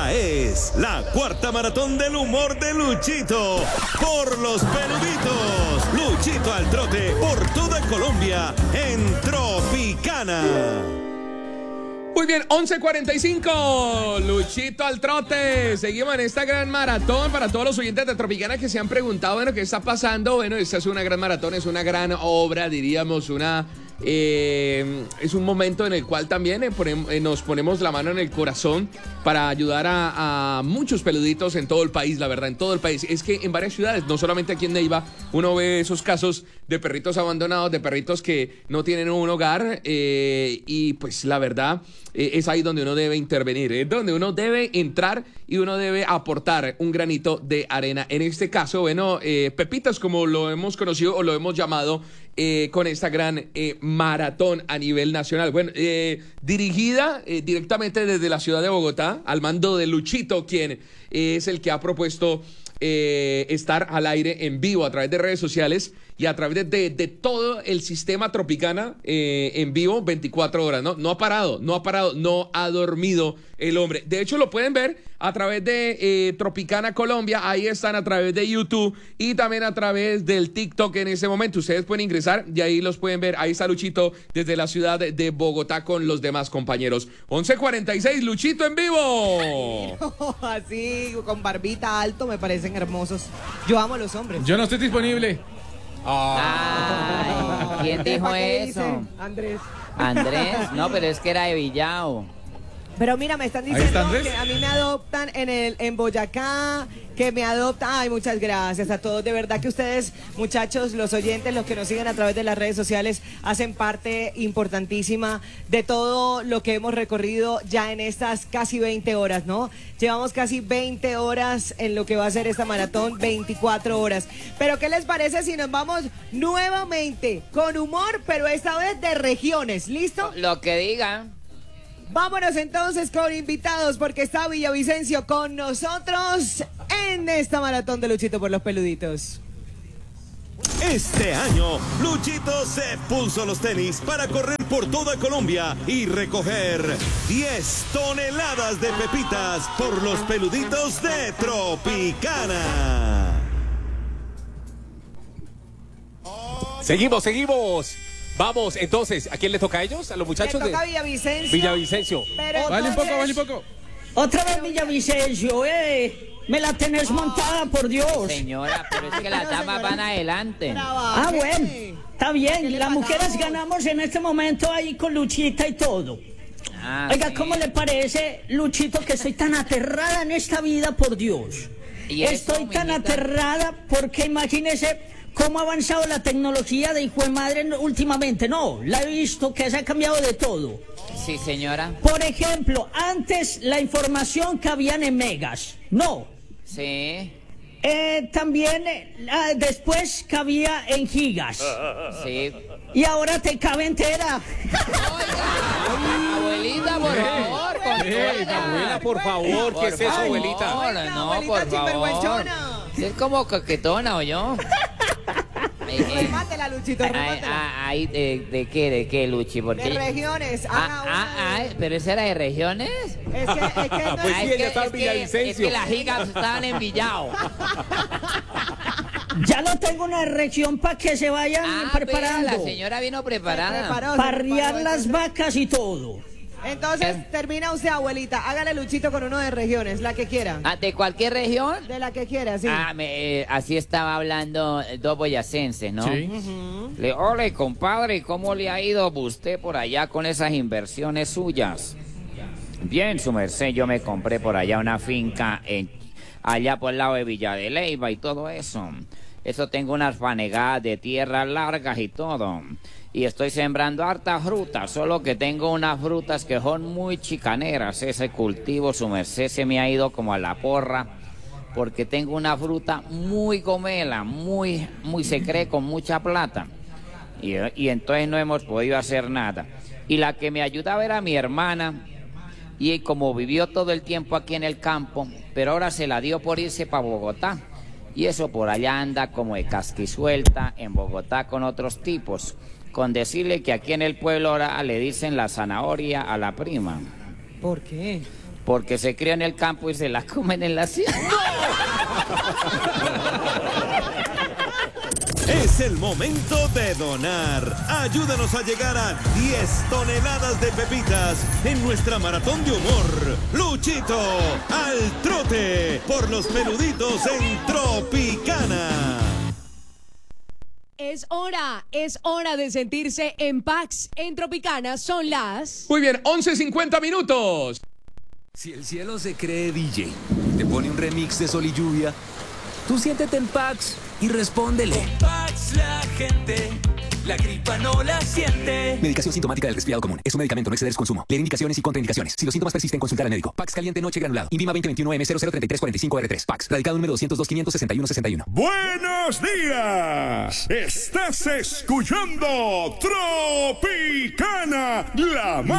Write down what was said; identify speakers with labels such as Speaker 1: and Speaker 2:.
Speaker 1: Esta es la cuarta maratón del humor de Luchito por los peluditos. Luchito al trote por toda Colombia en Tropicana.
Speaker 2: Muy bien, 11:45, Luchito al trote. Seguimos en esta gran maratón para todos los oyentes de Tropicana que se han preguntado, bueno, ¿qué está pasando? Bueno, esta es una gran maratón, es una gran obra, diríamos, es un momento en el cual también nos ponemos la mano en el corazón para ayudar a muchos peluditos en todo el país, la verdad, en todo el país. Es que en varias ciudades, no solamente aquí en Neiva, uno ve esos casos de perritos abandonados, de perritos que no tienen un hogar, y pues la verdad es ahí donde uno debe intervenir, es donde uno debe entrar y uno debe aportar un granito de arena. En este caso, bueno, Pepitas, como lo hemos conocido o lo hemos llamado, con esta gran maratón a nivel nacional. Bueno, dirigida directamente desde la ciudad de Bogotá, al mando de Luchito, quien es el que ha propuesto estar al aire en vivo a través de redes sociales y a través de todo el sistema Tropicana en vivo 24 horas, ¿no? No ha parado, no ha dormido el hombre. De hecho, lo pueden ver a través de Tropicana Colombia, ahí están a través de YouTube y también a través del TikTok en ese momento. Ustedes pueden ingresar y ahí los pueden ver. Ahí está Luchito desde la ciudad de Bogotá con los demás compañeros. 11:46, Luchito en vivo.
Speaker 3: Así, con barbita alto, me parecen hermosos. Yo amo a los hombres.
Speaker 4: Yo no estoy disponible.
Speaker 5: Ay, ¿quién dijo eso?
Speaker 3: Andrés.
Speaker 5: Andrés, no, pero es que era de Villao.
Speaker 3: Pero mira, me están diciendo que a mí me adoptan en Boyacá, que me adoptan. Ay, muchas gracias a todos. De verdad que ustedes, muchachos, los oyentes, los que nos siguen a través de las redes sociales, hacen parte importantísima de todo lo que hemos recorrido ya en estas casi 20 horas, ¿no? Llevamos casi 20 horas en lo que va a ser esta maratón, 24 horas. Pero ¿qué les parece si nos vamos nuevamente con humor, pero esta vez de regiones? ¿Listo?
Speaker 5: Lo que digan.
Speaker 3: Vámonos entonces con invitados porque está Villavicencio con nosotros en esta maratón de Luchito por los peluditos.
Speaker 1: Este año, Luchito se puso los tenis para correr por toda Colombia y recoger 10 toneladas de pepitas por los peluditos de Tropicana.
Speaker 4: Seguimos. Vamos, entonces, ¿a quién le toca a ellos? ¿A los muchachos?
Speaker 3: Le toca a Villavicencio.
Speaker 4: Villavicencio.
Speaker 3: Vale
Speaker 4: un poco.
Speaker 6: Otra vez Villavicencio, me la tenés montada, por Dios.
Speaker 5: Señora, pero es que las damas van adelante.
Speaker 6: Bueno, está bien, las mujeres ganamos en este momento ahí con Luchita y todo. Oiga, sí. ¿Cómo le parece, Luchito, que estoy tan aterrada en esta vida, por Dios? Estoy tan aterrada porque imagínese cómo ha avanzado la tecnología de hijo de madre últimamente. No, la he visto que se ha cambiado de todo.
Speaker 5: Sí, señora.
Speaker 6: Por ejemplo, antes la información cabía en megas. No.
Speaker 5: Sí.
Speaker 6: También después cabía en gigas.
Speaker 5: Sí.
Speaker 6: Y ahora te cabe entera.
Speaker 5: Oiga, abuelita, por favor.
Speaker 4: Abuela, por favor, ¿qué es eso, abuelita?
Speaker 5: No,
Speaker 3: abuelita,
Speaker 5: por favor. Es como coquetona, ¿o yo?
Speaker 3: Remátela, Luchito, remátela.
Speaker 5: ¿De qué, Luchi?
Speaker 3: De regiones.
Speaker 5: ¿Pero esa era de regiones?
Speaker 3: Es que no
Speaker 4: pues sí, ella está en Villavicencio.
Speaker 5: Es que las gigas estaban en Villao.
Speaker 6: Ya lo tengo una región para que se vayan preparando.
Speaker 5: La señora vino preparada.
Speaker 6: Parrear las vacas y todo.
Speaker 3: Entonces, termina usted, abuelita. Hágale, Luchito, con uno de regiones, la que quiera.
Speaker 5: ¿De cualquier región?
Speaker 3: De la que quiera, sí.
Speaker 5: Así estaba hablando dos boyacenses, ¿no?
Speaker 4: Sí.
Speaker 5: Ole, compadre, ¿cómo le ha ido a usted por allá con esas inversiones suyas? Bien, su merced, yo me compré por allá una finca allá por el lado de Villa de Leyva y todo eso. Eso tengo unas fanegadas de tierras largas y todo. Y estoy sembrando harta fruta, solo que tengo unas frutas que son muy chicaneras. Ese cultivo, su merced, se me ha ido como a la porra, porque tengo una fruta muy gomela, muy se cree con mucha plata. Y entonces no hemos podido hacer nada. Y la que me ayudaba era mi hermana, y como vivió todo el tiempo aquí en el campo, pero ahora se la dio por irse para Bogotá. Y eso por allá anda como de casquisuelta en Bogotá con otros tipos. Con decirle que aquí en el pueblo ahora le dicen la zanahoria a la prima.
Speaker 3: ¿Por qué?
Speaker 5: porque se cría en el campo y se la comen en la ciudad.
Speaker 1: Es el momento de donar. Ayúdanos a llegar a 10 toneladas de pepitas en nuestra maratón de humor. Luchito al trote por los peluditos en Tropicana.
Speaker 7: Es hora de sentirse en Pax. En Tropicana son las...
Speaker 2: Muy bien, 11:50 minutos.
Speaker 8: Si el cielo se cree DJ, te pone un remix de Sol y Lluvia, tú siéntete en Pax y respóndele.
Speaker 9: Con Pax la gente, la gripa no la siente.
Speaker 8: Medicación sintomática del resfriado común. Es un medicamento, no exceder su consumo. Leer indicaciones y contraindicaciones. Si los síntomas persisten, consultar al médico. Pax caliente noche granulado. INVIMA 2021M003345R3. Pax. Radicado número 202-561-61.
Speaker 10: ¡Buenos días! Estás escuchando Tropicana, la